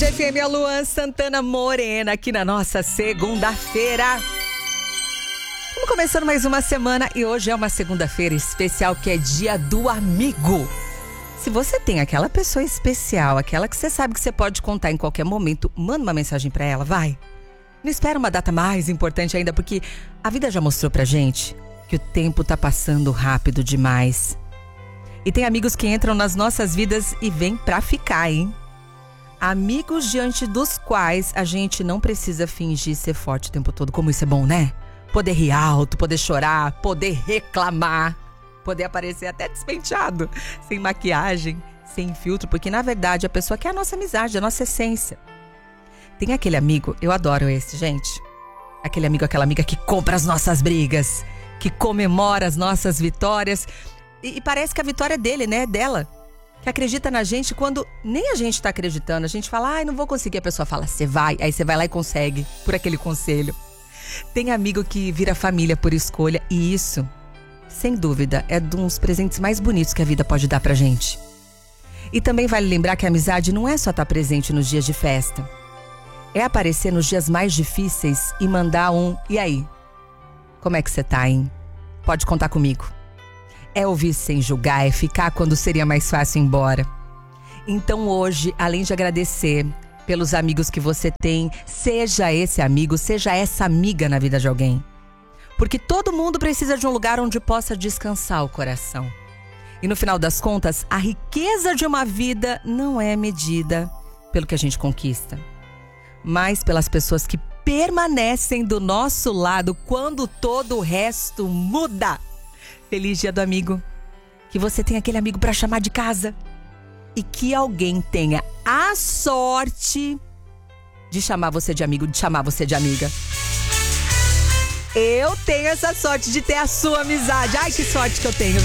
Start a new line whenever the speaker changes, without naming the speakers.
Tarde FM, a Luan Santana Morena, aqui na nossa segunda-feira. Estamos começando mais uma semana e hoje é uma segunda-feira especial que é dia do amigo. Se você tem aquela pessoa especial, aquela que você sabe que você pode contar em qualquer momento, manda uma mensagem pra ela, vai. Não espera uma data mais importante ainda, porque a vida já mostrou pra gente que o tempo tá passando rápido demais. E tem amigos que entram nas nossas vidas e vêm pra ficar, hein? Amigos diante dos quais a gente não precisa fingir ser forte o tempo todo. Como isso é bom, né? Poder rir alto, poder chorar, poder reclamar, poder aparecer até despenteado, sem maquiagem, sem filtro, porque na verdade a pessoa quer a nossa amizade, a nossa essência. Tem aquele amigo, eu adoro esse, gente. Aquele amigo, aquela amiga que compra as nossas brigas, que comemora as nossas vitórias. E parece que a vitória é dele, né? É dela. Que acredita na gente quando nem a gente tá acreditando. A gente fala, ai, não vou conseguir. A pessoa fala, você vai. Aí você vai lá e consegue, por aquele conselho. Tem amigo que vira família por escolha. E isso, sem dúvida, é um dos presentes mais bonitos que a vida pode dar pra gente. E também vale lembrar que a amizade não é só estar presente nos dias de festa. É aparecer nos dias mais difíceis e mandar um, e aí? Como é que você tá, hein? Pode contar comigo. É ouvir sem julgar, é ficar quando seria mais fácil ir embora. Então hoje, além de agradecer pelos amigos que você tem, seja esse amigo, seja essa amiga na vida de alguém. Porque todo mundo precisa de um lugar onde possa descansar o coração. E no final das contas, a riqueza de uma vida não é medida pelo que a gente conquista, mas pelas pessoas que permanecem do nosso lado quando todo o resto muda. Feliz dia do amigo. Que você tenha aquele amigo pra chamar de casa. E que alguém tenha a sorte de chamar você de amigo, de chamar você de amiga. Eu tenho essa sorte de ter a sua amizade. Ai, que sorte que eu tenho.